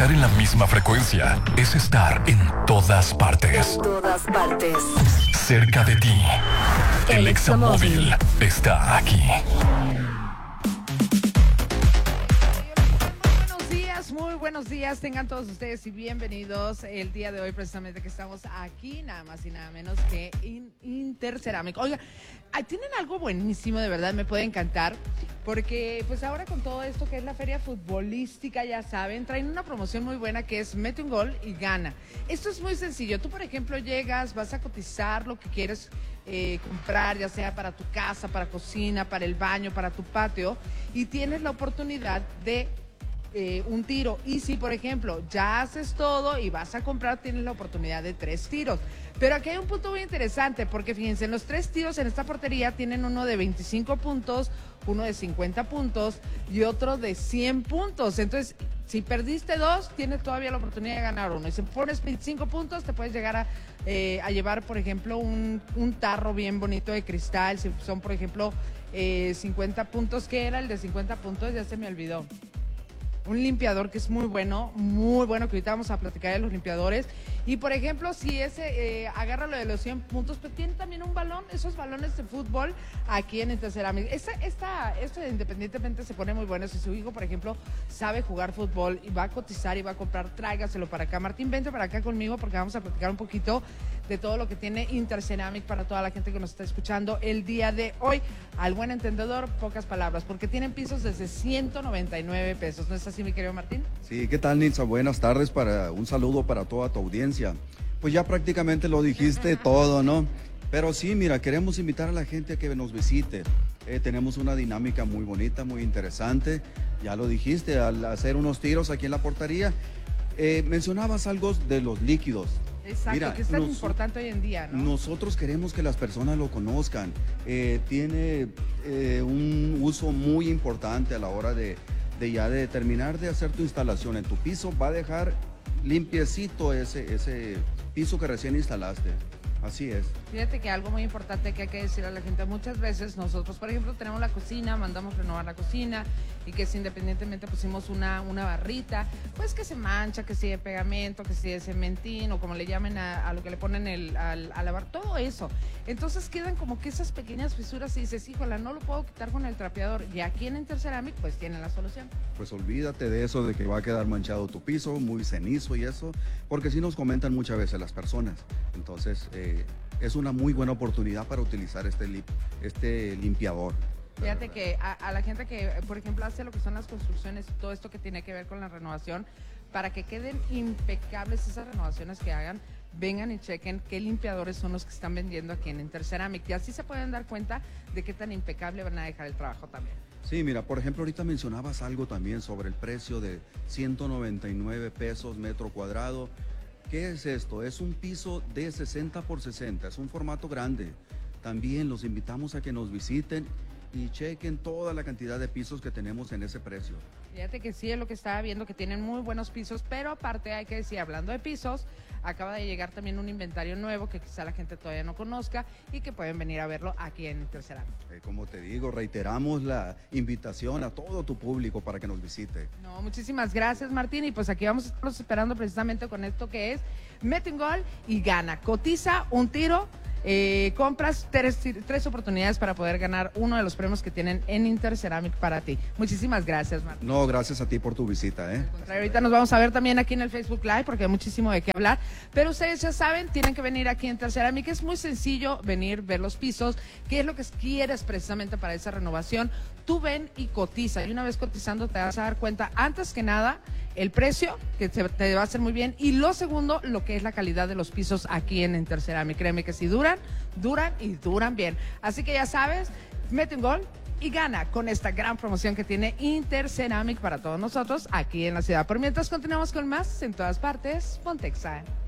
Estar en la misma frecuencia es estar en todas partes. En todas partes. Cerca de ti. El Examóvil está aquí. Muy buenos días, tengan todos ustedes y bienvenidos el día de hoy precisamente que estamos aquí, nada más y nada menos que Interceramic. Oiga, tienen algo buenísimo, de verdad, me puede encantar, porque pues ahora con todo esto que es la feria futbolística, ya saben, traen una promoción muy buena que es mete un gol y gana. Esto es muy sencillo, tú por ejemplo llegas, vas a cotizar lo que quieres comprar, ya sea para tu casa, para cocina, para el baño, para tu patio, y tienes la oportunidad de un tiro. Y si, por ejemplo, ya haces todo y vas a comprar, tienes la oportunidad de 3 tiros. Pero aquí hay un punto muy interesante, porque fíjense, los 3 tiros en esta portería tienen uno de 25 puntos, uno de 50 puntos y otro de 100 puntos. Entonces, si perdiste 2, tienes todavía la oportunidad de ganar uno. Y si pones 25 puntos, te puedes llegar a llevar, por ejemplo, un tarro bien bonito de cristal. Si son, por ejemplo, 50 puntos, ¿qué era el de 50 puntos? Ya se me olvidó. Un limpiador que es muy bueno, que ahorita vamos a platicar de los limpiadores. Y por ejemplo, si ese agarra lo de los 100 puntos, pero tiene también un balón, esos balones de fútbol aquí en Interceramic. Esto independientemente se pone muy bueno. Si su hijo, por ejemplo, sabe jugar fútbol y va a cotizar y va a comprar, tráigaselo para acá. Martín, vente para acá conmigo porque vamos a platicar un poquito de todo lo que tiene Interceramic para toda la gente que nos está escuchando el día de hoy. Al buen entendedor, pocas palabras, porque tienen pisos desde 199 pesos. ¿No es así, mi querido Martín? Sí, ¿qué tal, Nitza? Buenas tardes, un saludo para toda tu audiencia. Pues ya prácticamente lo dijiste todo, ¿no? Pero sí, mira, queremos invitar a la gente a que nos visite. Tenemos una dinámica muy bonita, muy interesante. Ya lo dijiste, al hacer unos tiros aquí en la portería. Mencionabas algo de los líquidos. Exacto, mira, que es tan importante hoy en día, ¿no? Nosotros queremos que las personas lo conozcan. Tiene un uso muy importante a la hora de terminar de hacer tu instalación en tu piso. Va a dejar limpiecito ese piso que recién instalaste. Así es. Fíjate que algo muy importante que hay que decir a la gente, muchas veces nosotros, por ejemplo, tenemos la cocina, mandamos renovar la cocina y que si independientemente pusimos una barrita, pues que se mancha, que si de pegamento, que si de cementín o como le llamen a lo que le ponen al lavar, todo eso. Entonces quedan como que esas pequeñas fisuras y dices, híjola, no lo puedo quitar con el trapeador. Y aquí en Interceramic pues tienen la solución. Pues olvídate de eso, de que va a quedar manchado tu piso, muy cenizo y eso, porque sí nos comentan muchas veces las personas. Entonces, es una muy buena oportunidad para utilizar este limpiador. Fíjate que a la gente que, por ejemplo, hace lo que son las construcciones, todo esto que tiene que ver con la renovación, para que queden impecables esas renovaciones que hagan, vengan y chequen qué limpiadores son los que están vendiendo aquí en Interceramic. Y así se pueden dar cuenta de qué tan impecable van a dejar el trabajo también. Sí, mira, por ejemplo, ahorita mencionabas algo también sobre el precio de 199 pesos metro cuadrado. ¿Qué es esto? Es un piso de 60 por 60, es un formato grande. También los invitamos a que nos visiten y chequen toda la cantidad de pisos que tenemos en ese precio. Fíjate que sí, es lo que estaba viendo, que tienen muy buenos pisos, pero aparte hay que decir, hablando de pisos, acaba de llegar también un inventario nuevo que quizá la gente todavía no conozca y que pueden venir a verlo aquí en Interceramic. Como te digo, reiteramos la invitación a todo tu público para que nos visite. No, muchísimas gracias, Martín, y pues aquí vamos a estarlos esperando precisamente con esto que es mete un gol y gana. Cotiza un tiro. Compras 3 oportunidades para poder ganar uno de los premios que tienen en Interceramic para ti. Muchísimas gracias, Martín. No, gracias a ti por tu visita. Ahorita nos vamos a ver también aquí en el Facebook Live porque hay muchísimo de qué hablar, pero ustedes ya saben, tienen que venir aquí en Interceramic. Es muy sencillo venir, ver los pisos, qué es lo que quieres precisamente para esa renovación. Tú ven y cotiza, y una vez cotizando te vas a dar cuenta, antes que nada, el precio, que te va a hacer muy bien, y lo segundo, lo que es la calidad de los pisos aquí en Interceramic. Créeme que si duran y duran bien. Así que ya sabes, mete un gol y gana con esta gran promoción que tiene Interceramic para todos nosotros aquí en la ciudad. Por mientras continuamos con más en todas partes, Pontexa.